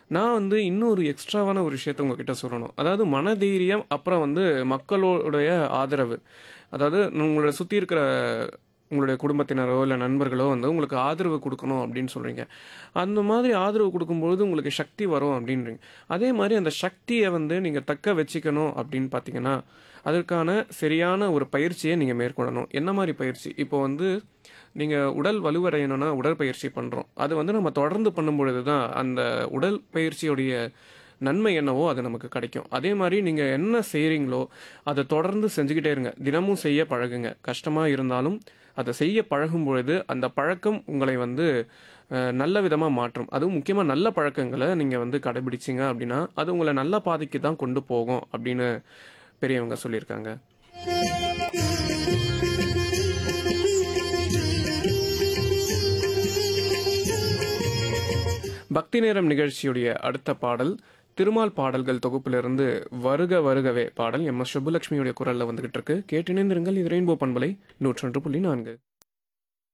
நான் வந்து இன்னொரு எக்ஸ்ட்ராவான ஒரு விஷயத்த உங்ககிட்ட சொல்லணும். அதாவது மனதைரியம், அப்புறம் வந்து மக்களுடைய ஆதரவு. அதாவது உங்கள சுத்தி இருக்கிற உங்களுடைய குடும்பத்தினரோ, இல்ல நண்பர்களோ வந்து உங்களுக்கு ஆதரவு குடுக்கணும் அப்படின்னு சொல்றீங்க. அந்த மாதிரி ஆதரவு குடுக்கும்பொழுது உங்களுக்கு சக்தி வரும் அப்படின்றீங்க. அதே மாரி அந்த சக்திய வந்து நீங்க தக்க வச்சுக்கணும் அப்படின்னு பார்த்தீங்கன்னா, அதற்கான சரியான ஒரு பயிற்சிய நீங்க மேற்கொள்ளணும். என்ன மாரி பயிற்சி? இப்போ வந்து நீங்க உடல் வலுவடையணும்னா உடற்பயிற்சி பண்றோம். அது வந்து நம்ம தொடர்ந்து பண்ணும்பொழுது தான் அந்த உடல் பயிற்சியுடைய நன்மை என்னவோ அது நமக்கு கிடைக்கும். அதே மாரி நீங்க என்ன செய்றீங்களோ, அத தொடர்ந்து செஞ்சுகிட்டே இருங்க. தினமும் செய்ய பழகுங்க. கஷ்டமா இருந்தாலும் அத செய்ய பழகும் பொழுது, அந்த பழக்கம் உங்களை வந்து நல்ல விதமா மாற்றும். அதுவும் முக்கியமா நல்ல பழக்கங்கள நீங்க வந்து கடைபிடிச்சீங்க அப்டின்னா, அது உங்கள நல்ல பாதைக்கு தான் கொண்டு போகும் அப்டின்னு பெரியவங்க சொல்லியிருக்காங்க. பக்தி நேரம் நிகழ்ச்சியுடைய அடுத்த பாடல், திருமால் பாடல்கள் தொகுப்பிலிருந்து "வருக வருகவே" பாடல் எம்.எஸ். சுப்புலட்சுமியுடைய குரல்ல வந்துகிட்டு இருக்கு. கேட்டு இணைந்திருங்கள். இது ரெயின்போ பண்பலை 101.4.